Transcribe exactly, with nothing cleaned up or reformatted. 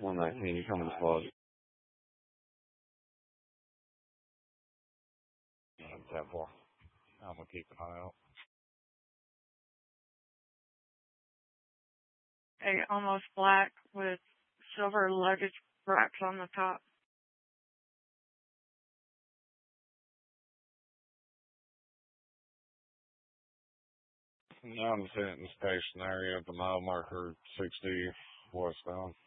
one nineteen, you come in the plug. ten four. I'm gonna keep an eye out. A almost black with silver luggage racks on the top. No, I'm sitting stationary at the mile marker sixty westbound.